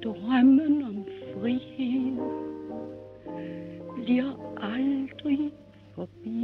Drømmen om frihed bliver aldrig forbi.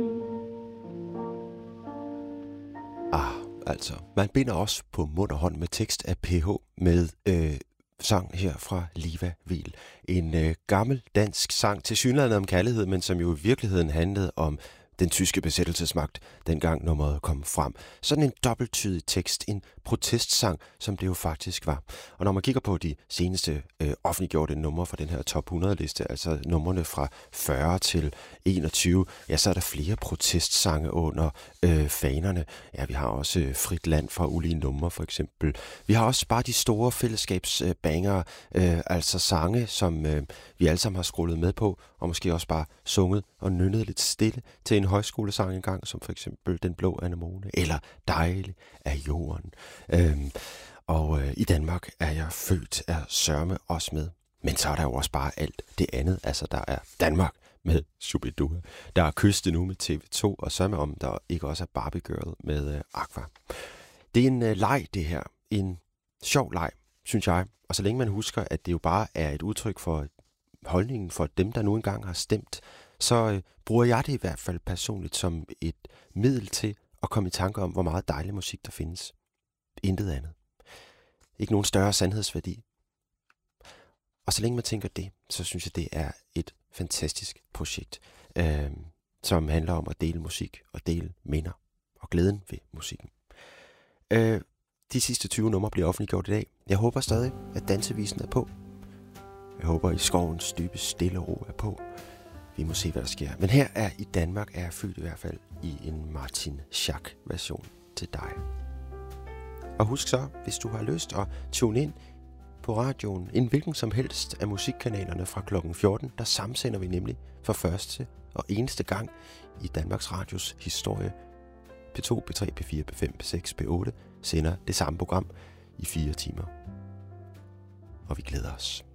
Altså, man binder også på mund og hånd med tekst af PH med sang her fra Liva Weel. En gammel dansk sang til synligheden om kærlighed, men som jo i virkeligheden handlede om den tyske besættelsesmagt, dengang nummeret kom frem. Sådan en dobbelttydig tekst, en protestsang, som det jo faktisk var. Og når man kigger på de seneste offentliggjorte numre fra den her top 100-liste, altså numrene fra 40 til 21, ja, så er der flere protestsange under fanerne. Ja, vi har også Frit Land fra Ulige Numre, for eksempel. Vi har også bare de store fællesskabsbangere, altså sange, som vi alle sammen har scrollet med på, og måske også bare sunget og nynnet lidt stille til en højskolesang engang, som for eksempel Den Blå Anemone, eller Dejlig af Jorden. I Danmark er jeg født af sørme også med. Men så er der jo også bare alt det andet. Altså, der er Danmark med Shubidua. Der er Kyste nu med TV2, og så med om der ikke også er Barbie Girl med Aqua. Det er en leg, det her. En sjov leg, synes jeg. Og så længe man husker, at det jo bare er et udtryk for holdningen for dem, der nu engang har stemt, så bruger jeg det i hvert fald personligt som et middel til at komme i tanke om, hvor meget dejlig musik der findes. Intet andet. Ikke nogen større sandhedsværdi. Og så længe man tænker det, så synes jeg, det er et fantastisk projekt, som handler om at dele musik og dele minder og glæden ved musikken. De sidste 20 numre bliver offentliggjort i dag. Jeg håber stadig, at dansevisen er på. Jeg håber, at i skovens dybe stille ro er på. Vi må se, hvad der sker. Men her er i Danmark, er jeg født i hvert fald i en Martin Schack-version til dig. Og husk så, hvis du har lyst at tune ind på radioen, en hvilken som helst af musikkanalerne fra klokken 14, der samsender vi nemlig for første og eneste gang i Danmarks Radios historie. P2, P3, P4, P5, P6, P8 sender det samme program i 4 timer. Og vi glæder os.